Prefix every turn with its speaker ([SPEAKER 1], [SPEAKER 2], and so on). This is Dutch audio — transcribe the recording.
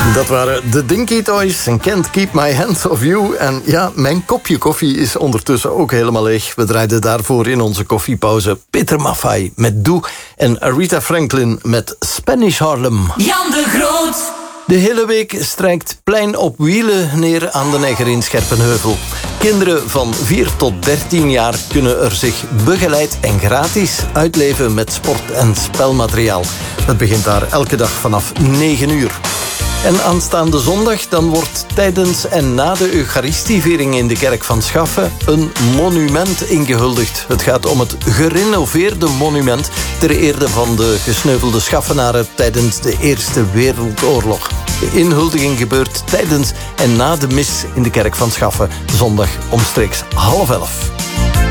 [SPEAKER 1] Dat waren de Dinky Toys en Can't Keep My Hands Off You. En ja, mijn kopje koffie is ondertussen ook helemaal leeg. We draaiden daarvoor in onze koffiepauze Peter Maffay met Doe en Aretha Franklin met Spanish Harlem.
[SPEAKER 2] Jan de Groot.
[SPEAKER 1] De hele week strijkt Plein op Wielen neer aan de Negger in Scherpenheuvel. Kinderen van 4 tot 13 jaar kunnen er zich begeleid en gratis uitleven met sport- en spelmateriaal. Dat begint daar elke dag vanaf 9 uur. En aanstaande zondag dan wordt tijdens en na de Eucharistieviering in de kerk van Schaffen een monument ingehuldigd. Het gaat om het gerenoveerde monument ter ere van de gesneuvelde Schaffenaren tijdens de Eerste Wereldoorlog. De inhuldiging gebeurt tijdens en na de mis in de kerk van Schaffen, zondag omstreeks 10:30.